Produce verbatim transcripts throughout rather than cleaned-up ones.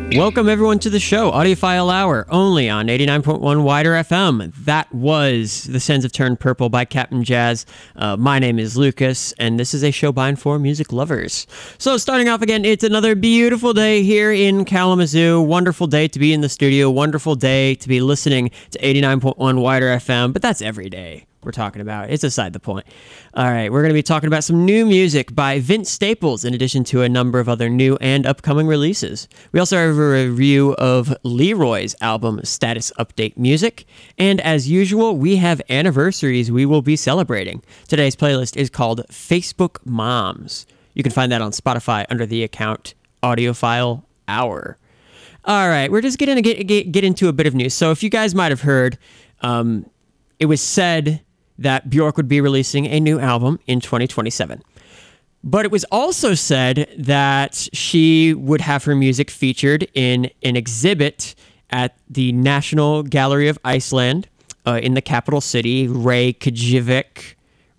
Welcome everyone to the show, Audiophile Hour, only on eighty-nine point one Wider F M. That was The Sands Have Turned Purple by Captain Jazz. Uh, my name is Lucas, and this is a show by and for music lovers. So starting off again, it's another beautiful day here in Kalamazoo. Wonderful day to be in the studio. Wonderful day to be listening to eighty-nine point one Wider F M, but that's every day we're talking about. It's aside the point. All right, we're going to be talking about some new music by Vince Staples, in addition to a number of other new and upcoming releases. We also have a review of Leroy's album, Status Update Music. And as usual, we have anniversaries we will be celebrating. Today's playlist is called Facebook Moms. You can find that on Spotify under the account Audiophile Hour. All right, we're just going to get, get, get into a bit of news. So if you guys might have heard, um, it was said that Bjork would be releasing a new album in twenty twenty-seven. But it was also said that she would have her music featured in an exhibit at the National Gallery of Iceland uh, in the capital city, Reykjavik.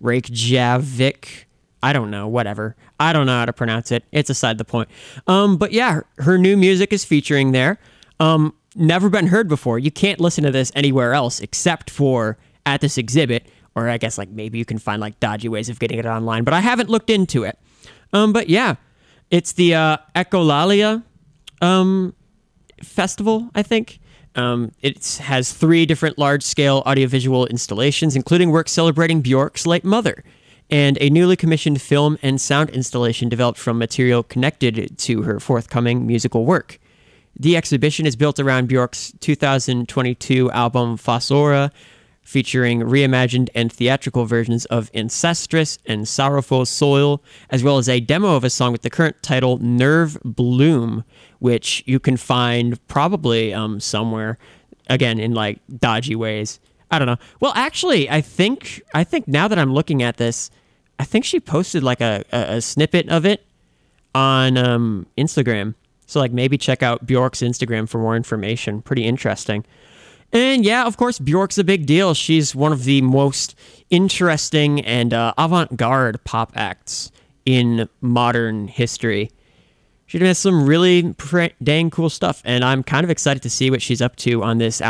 Reykjavik. I don't know, whatever. I don't know how to pronounce it. It's aside the point. Um, but yeah, her, her new music is featuring there. Um, never been heard before. You can't listen to this anywhere else except for at this exhibit. Or I guess like maybe you can find like dodgy ways of getting it online, but I haven't looked into it. Um, but yeah, it's the uh, Echolalia um, festival, I think. Um, it has three different large-scale audiovisual installations, including works celebrating Bjork's late mother, and a newly commissioned film and sound installation developed from material connected to her forthcoming musical work. The exhibition is built around Bjork's two thousand twenty-two album Fossora, featuring reimagined and theatrical versions of Ancestress and Sorrowful Soil, as well as a demo of a song with the current title Nerve Bloom, which you can find probably um, somewhere, again, in like dodgy ways. I don't know. Well, actually, I think I think now that I'm looking at this, I think she posted like a, a, a snippet of it on um, Instagram. So like maybe check out Bjork's Instagram for more information. Pretty interesting. And yeah, of course, Bjork's a big deal. She's one of the most interesting and uh, avant-garde pop acts in modern history. She does some really pr- dang cool stuff, and I'm kind of excited to see what she's up to on this album.